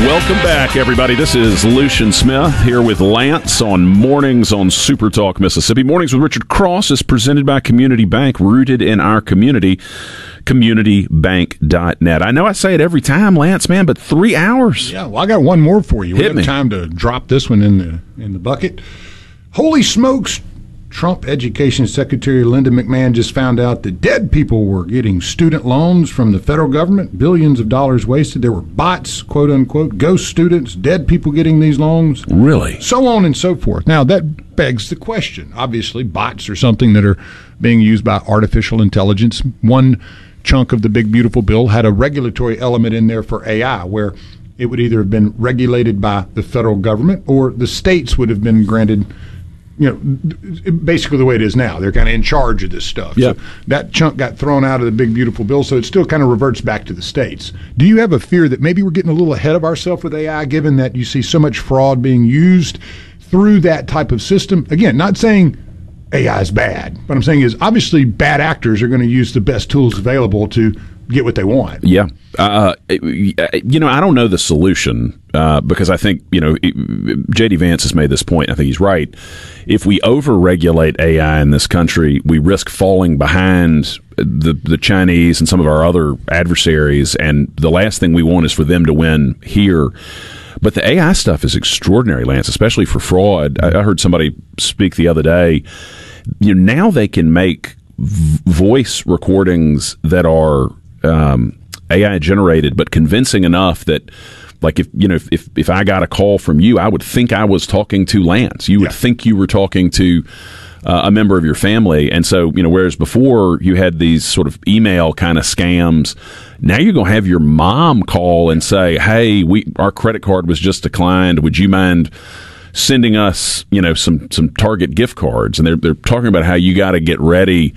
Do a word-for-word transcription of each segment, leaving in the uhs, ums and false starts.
Welcome back, everybody. This is Lucian Smith here with Lance on Mornings on Super Talk Mississippi. Mornings with Richard Cross is presented by Community Bank, rooted in our community, community bank dot net. I know I say it every time, Lance, man, but three hours. Yeah, well, I got one more for you. We Hit have me. time to drop this one in the in the bucket. Holy smokes! Trump Education Secretary Linda McMahon just found out that dead people were getting student loans from the federal government, billions of dollars wasted. There were bots, quote unquote, ghost students, dead people getting these loans. Really? So on and so forth. Now, that begs the question. Obviously, bots are something that are being used by artificial intelligence. One chunk of the big, beautiful bill had a regulatory element in there for A I, where it would either have been regulated by the federal government or the states would have been granted, you know, basically the way it is now. They're kind of in charge of this stuff. Yep. So that chunk got thrown out of the big, beautiful bill, so it still kind of reverts back to the states. Do you have a fear that maybe we're getting a little ahead of ourselves with A I, given that you see so much fraud being used through that type of system? Again, not saying A I is bad. What I'm saying is obviously bad actors are going to use the best tools available to get what they want. Yeah. Uh, you know, I don't know the solution uh, because I think, you know, J D Vance has made this point. I think he's right. If we over-regulate A I in this country, we risk falling behind the, the Chinese and some of our other adversaries, and the last thing we want is for them to win here. But the A I stuff is extraordinary, Lance, especially for fraud. I, I heard somebody speak the other day. You know, now they can make v- voice recordings that are um, A I generated, but convincing enough that, like, if you know, if, if if I got a call from you, I would think I was talking to Lance. You would Yeah. think you were talking to uh, a member of your family. And so, you know, whereas before you had these sort of email kind of scams, now you're going to have your mom call and say, "Hey, we our credit card was just declined. Would you mind sending us, you know, some some Target gift cards?" And they're they're talking about how you got to get ready,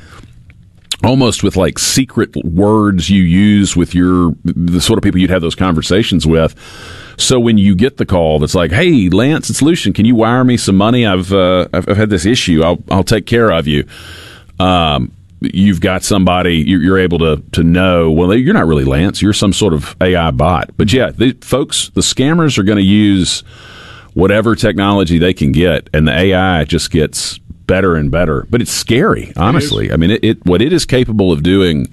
almost with like secret words you use with your the sort of people you'd have those conversations with. So when you get the call that's like, "Hey, Lance, it's Lucian. Can you wire me some money? I've uh, I've, I've had this issue. I'll I'll take care of you." Um, you've got somebody you're, you're able to to know. Well, you're not really Lance. You're some sort of A I bot. But yeah, the, folks, the scammers are going to use whatever technology they can get, and the A I just gets better and better. But it's scary, honestly. I mean, it, it what it is capable of doing,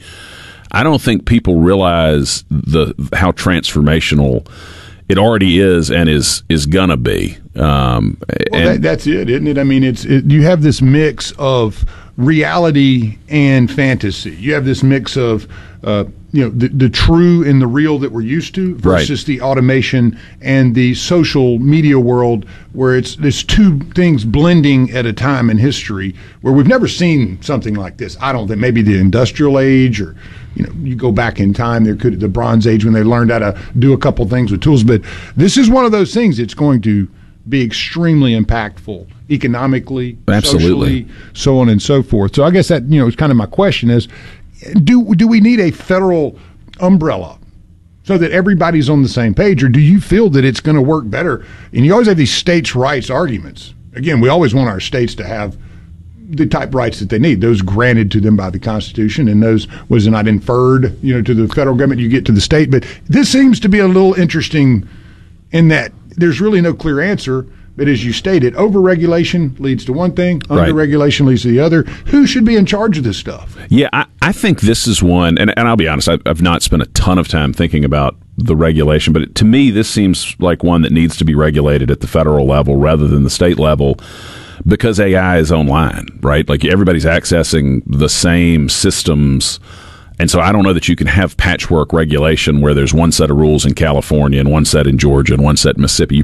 I don't think people realize the how transformational it already is and is is gonna be. Um, Well, and, that, that's it, isn't it? I mean, it's it, you have this mix of reality and fantasy. You have this mix of uh, you know the, the true and the real that we're used to versus Right. the automation and the social media world, where it's there's two things blending at a time in history where we've never seen something like this. I don't think. Maybe the industrial age, or you know, you go back in time, there could the Bronze Age when they learned how to do a couple things with tools. But this is one of those things that's going to be extremely impactful economically, Absolutely. socially, so on and so forth. So I guess that, you know, is kind of my question is, do do we need a federal umbrella so that everybody's on the same page, or do you feel that it's going to work better? And you always have these states' rights arguments. Again, we always want our states to have the type rights that they need, those granted to them by the Constitution, and those was not inferred, you know, to the federal government. You get to the state, but this seems to be a little interesting in that there's really no clear answer. But as you stated, over-regulation leads to one thing, Right. under-regulation leads to the other. Who should be in charge of this stuff? Yeah, I, I think this is one, and, and I'll be honest, I've, I've not spent a ton of time thinking about the regulation, but to me, this seems like one that needs to be regulated at the federal level rather than the state level, because A I is online, right? Like, everybody's accessing the same systems. And so I don't know that you can have patchwork regulation where there's one set of rules in California and one set in Georgia and one set in Mississippi. You